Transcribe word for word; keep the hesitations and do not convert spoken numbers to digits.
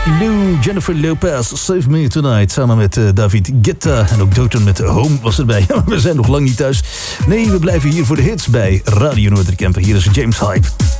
Lou, Jennifer Lopez, Save Me Tonight. Samen met uh, David Guetta. En ook Doton met Home was erbij. We zijn nog lang niet thuis. Nee, we blijven hier voor de hits bij Radio Noorderkempen. Hier is James Hype.